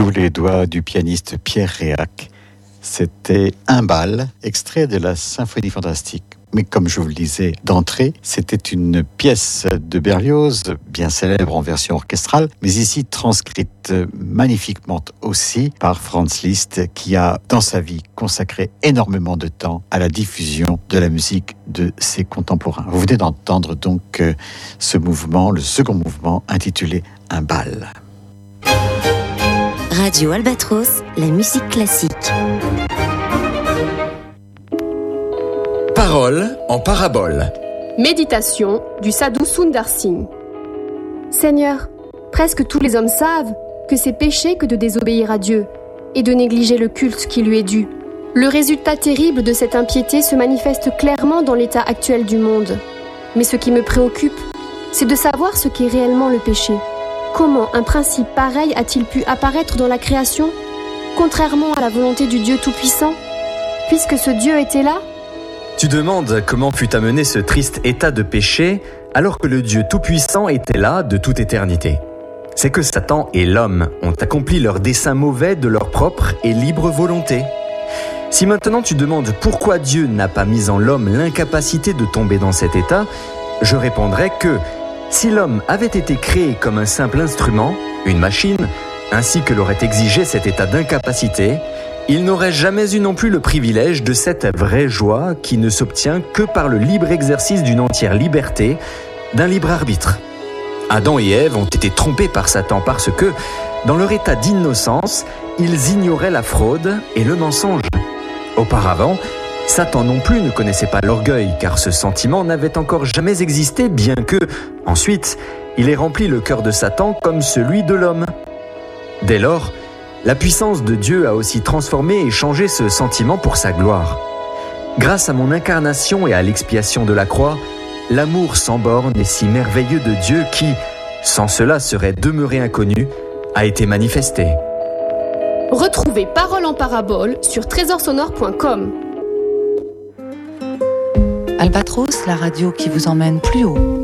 Sous les doigts du pianiste Pierre Réac. C'était Un bal, extrait de la Symphonie fantastique. Mais comme je vous le disais d'entrée, c'était une pièce de Berlioz, bien célèbre en version orchestrale, mais ici transcrite magnifiquement aussi par Franz Liszt, qui a, dans sa vie, consacré énormément de temps à la diffusion de la musique de ses contemporains. Vous venez d'entendre donc ce mouvement, le second mouvement, intitulé Un bal. Radio Albatros, la musique classique. Parole en parabole. Méditation du Sadhu Sundar Singh. Seigneur, presque tous les hommes savent que c'est péché que de désobéir à Dieu et de négliger le culte qui lui est dû. Le résultat terrible de cette impiété se manifeste clairement dans l'état actuel du monde. Mais ce qui me préoccupe, c'est de savoir ce qu'est réellement le péché. Comment un principe pareil a-t-il pu apparaître dans la création, contrairement à la volonté du Dieu Tout-Puissant, puisque ce Dieu était là ? Tu demandes comment fut amené ce triste état de péché alors que le Dieu Tout-Puissant était là de toute éternité. C'est que Satan et l'homme ont accompli leur dessein mauvais de leur propre et libre volonté. Si maintenant tu demandes pourquoi Dieu n'a pas mis en l'homme l'incapacité de tomber dans cet état, je répondrai que si l'homme avait été créé comme un simple instrument, une machine, ainsi que l'aurait exigé cet état d'incapacité, il n'aurait jamais eu non plus le privilège de cette vraie joie qui ne s'obtient que par le libre exercice d'une entière liberté, d'un libre arbitre. Adam et Ève ont été trompés par Satan parce que, dans leur état d'innocence, ils ignoraient la fraude et le mensonge. Auparavant, Satan non plus ne connaissait pas l'orgueil, car ce sentiment n'avait encore jamais existé, bien que, ensuite, il ait rempli le cœur de Satan comme celui de l'homme. Dès lors, la puissance de Dieu a aussi transformé et changé ce sentiment pour sa gloire. Grâce à mon incarnation et à l'expiation de la croix, l'amour sans borne et si merveilleux de Dieu qui, sans cela serait demeuré inconnu, a été manifesté. Retrouvez Parole en parabole sur trésorsonore.com. Albatros, la radio qui vous emmène plus haut.